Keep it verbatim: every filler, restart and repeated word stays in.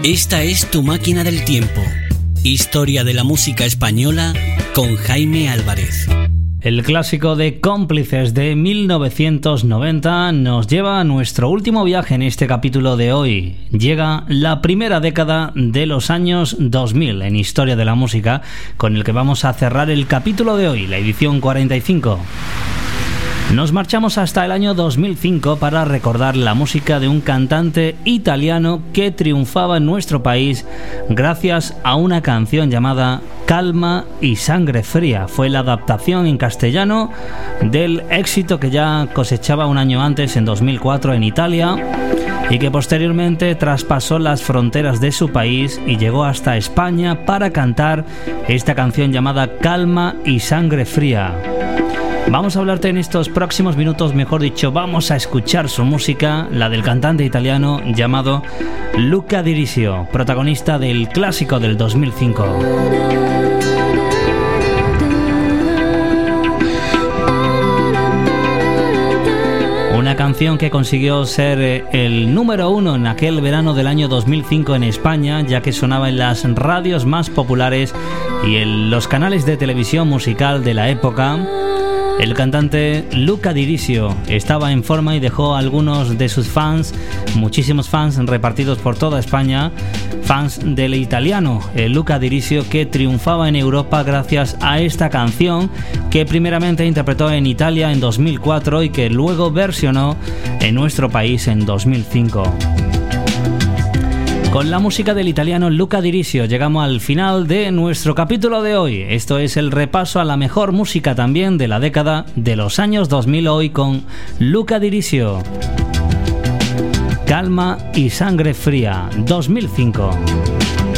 Esta es Tu Máquina del Tiempo. Historia de la música española con Jaime Álvarez. El clásico de Cómplices de mil novecientos noventa nos lleva a nuestro último viaje en este capítulo de hoy. Llega la primera década de los años dos mil en Historia de la Música, con el que vamos a cerrar el capítulo de hoy, la edición cuarenta y cinco. Nos marchamos hasta el año dos mil cinco para recordar la música de un cantante italiano que triunfaba en nuestro país gracias a una canción llamada Calma y Sangre Fría. Fue la adaptación en castellano del éxito que ya cosechaba un año antes, en dos mil cuatro, en Italia, y que posteriormente traspasó las fronteras de su país y llegó hasta España para cantar esta canción llamada Calma y Sangre Fría. Vamos a hablarte en estos próximos minutos, mejor dicho, vamos a escuchar su música, la del cantante italiano llamado Luca Di Risio, protagonista del clásico del dos mil cinco. Una canción que consiguió ser el número uno en aquel verano del año dos mil cinco en España, ya que sonaba en las radios más populares y en los canales de televisión musical de la época. El cantante Luca Di Risio estaba en forma y dejó a algunos de sus fans, muchísimos fans repartidos por toda España, fans del italiano eh, Luca Di Risio, que triunfaba en Europa gracias a esta canción que primeramente interpretó en Italia en dos mil cuatro y que luego versionó en nuestro país en dos mil cinco. Con la música del italiano Luca Di Risio llegamos al final de nuestro capítulo de hoy. Esto es el repaso a la mejor música también de la década de los años dos mil hoy con Luca Di Risio. Calma y Sangre Fría, dos mil cinco.